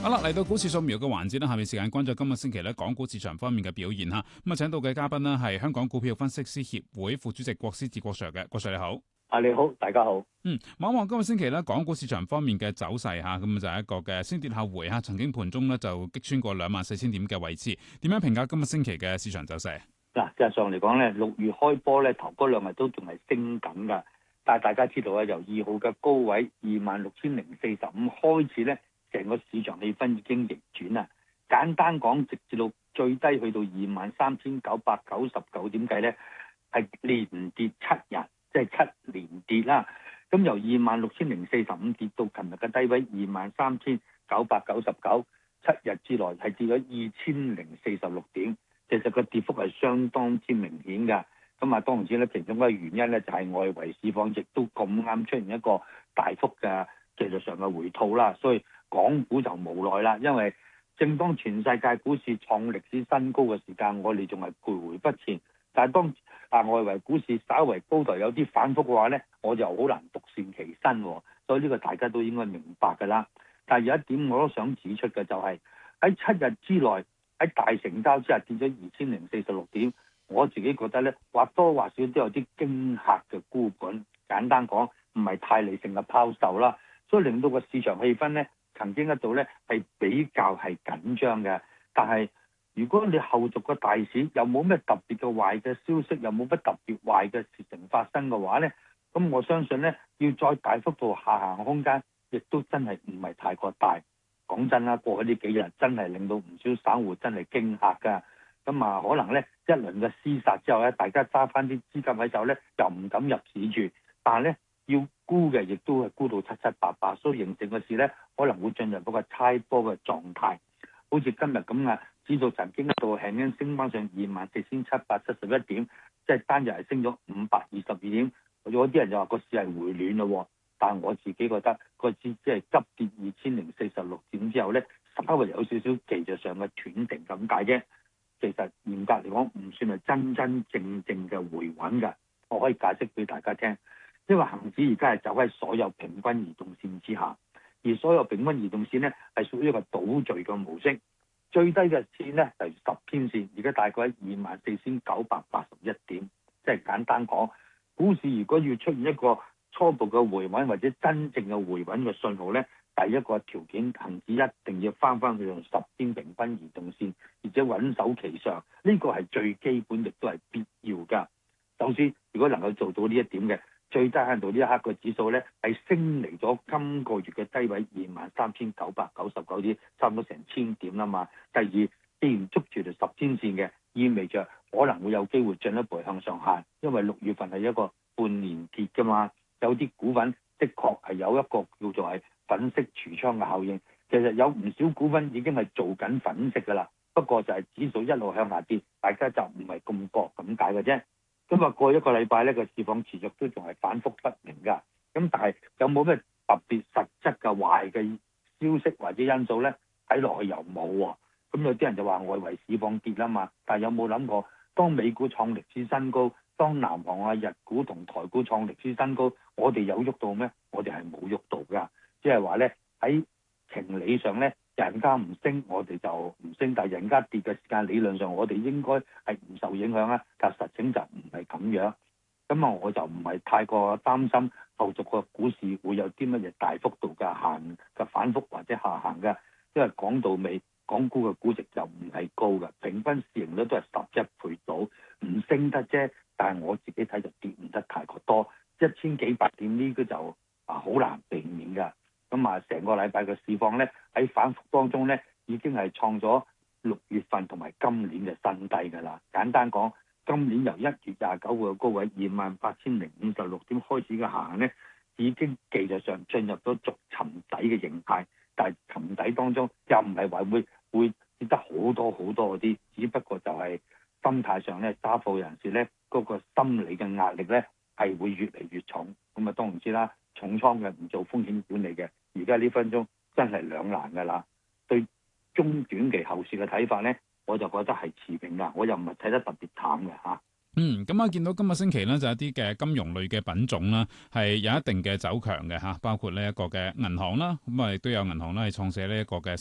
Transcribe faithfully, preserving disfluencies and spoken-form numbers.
好啦，嚟到股市掃描嘅環節啦，下面時間關咗今個星期咧港股市場方面嘅表現吓，咁啊請到嘅嘉賓呢係香港股票分析師協會副主席郭思治郭 Sir 嘅，郭 Sir 你好。 啊你好，大家好。 嗯，望一望今個星期咧港股市場方面嘅走勢吓，咁就係一個嘅先跌後回吓，曾經盤中咧就擊穿過兩萬四千點嘅位置。點樣評價今個星期嘅市場走勢？ 嗱，事實上嚟講咧，六月開波咧頭嗰兩日都仲係升緊噶，但係大家知道啊，由二號嘅高位二萬六千零四十五開始咧，成個市場氣氛已經逆轉啦。簡單講，直至到最低去到二萬三千九百九十九點計咧，係連跌七日，即係七連跌啦。咁由二萬六千零四十五跌到琴日嘅低位二萬三千九百九十九，七日之內係跌咗二千零四十六點。其實個跌幅係相當之明顯㗎。咁啊，當然之咧，其中一個原因咧就係外圍市況亦都咁啱出現一個大幅嘅技術上嘅回吐啦，所以港股就無奈啦。因為正當全世界股市創歷史新高嘅時間，我哋仲係徘徊不前。但係當啊外圍股市稍為高台有啲反覆嘅話咧，我就好難獨善其身。所以呢個大家都應該明白㗎啦。但係有一點我都想指出嘅就係、是、喺七日之內喺大成交之下跌咗二千零四十六點，我自己覺得咧或多或少都有啲驚嚇嘅沽盤。簡單講，唔係太理性嘅拋售啦，所以令到個市場氣氛咧曾經一度咧係比較係緊張嘅。但係如果你後續個大市又冇咩特別嘅壞嘅消息，又冇乜特別壞嘅事情發生嘅話咧，咁我相信咧要再大幅度下行嘅空間，亦都真係唔係太過大。講真啦，過去呢幾日真係令到唔少散戶真係驚嚇㗎。咁啊，可能咧一輪嘅廝殺之後咧，大家揸翻啲資金喺手咧，又唔敢入市住。但係咧要沽嘅，亦都係沽到七七八八，所以形成嘅市咧可能會進入嗰個猜波嘅狀態。好似今日咁啊，指數曾經一度輕輕升翻上二萬四千七百七十一點，即係單日係升咗五百二十二點。有啲人就話個市係回暖咯，但係我自己覺得個市即係急跌二千零四十六點之後咧，稍微有少少技術上嘅斷定咁解啫。其實嚴格嚟講，唔算係真真正正嘅回穩㗎。我可以解釋俾大家聽，因為恒指而家係走喺所有平均移動線之下，而所有平均移動線咧係屬於一個倒序嘅模式。最低嘅線咧係十天線，而家大概喺二萬四千九百八十一點。即係簡單講，股市如果要出現一個初步嘅回穩或者真正嘅回穩嘅信號咧，第一個條件，恒指一定要翻翻去用十天平均移動線，而且穩守其上，呢個係最基本亦都係必要㗎。首先，如果能夠做到呢一點嘅，最低限度呢一刻個指數咧係升嚟咗今個月嘅低位二萬三千九百九十九點，差唔多成千點啦嘛。第二，既然捉住條十天線嘅，意味着可能會有機會進一步向上行，因為六月份係一個半年結㗎嘛。有啲股份的確係有一個叫做係粉飾櫥窗嘅效應，其實有唔少股份已經係做緊粉飾㗎啦。不過就係指數一路向下跌，大家就唔係咁覺咁解嘅啫。咁啊，過一個禮拜呢個市況持續都仲係反覆不明㗎。咁但係有冇咩特別實質嘅壞嘅消息或者因素呢？睇落去又冇喎。咁有啲人就話外圍市況跌啦嘛，但係有冇諗過當美股創歷史新高，當南韓啊、日股同台股創歷史新高，我哋有喐到咩？我哋係冇喐到㗎。即係話咧喺情理上咧，人家唔升，我哋就唔升；但係人家跌嘅時間，理論上我哋應該係唔受影響啊。但實情就唔係咁樣。咁啊，我就唔係太過擔心後續個股市會有啲乜嘢大幅度嘅行嘅反覆或者下行嘅，因為講到尾，港股嘅估值就唔係高嘅，平均市盈率都係十一倍到，唔升得啫。但係我自己睇就跌唔得太過多，一千幾百點呢個就啊好難避免㗎。咁啊，成個禮拜嘅市況咧喺反覆當中咧，已經係創咗六月份同埋今年嘅新低㗎啦。簡單講，今年由一月廿九號嘅高位二萬八千零五十六點開始嘅行咧，已經技術上進入咗逐沉底嘅形態。但係沉底當中又唔係話會會跌得好多好多嗰啲，只不過就係心態上咧，揸貨人士咧嗰個心理嘅壓力咧係會越嚟越重。咁啊，當然知啦，重倉嘅唔做風險管理嘅，而家呢分鐘真係兩難㗎啦。對中短期後市嘅睇法咧，我就覺得係持平㗎，我又唔係睇得特別淡嘅嚇。 嗯，咁啊，見到今個星期咧就一啲嘅金融類嘅品種啦，係有一定嘅走強嘅嚇，包括呢一個嘅銀行啦，咁啊亦都有銀行啦係創寫呢一個嘅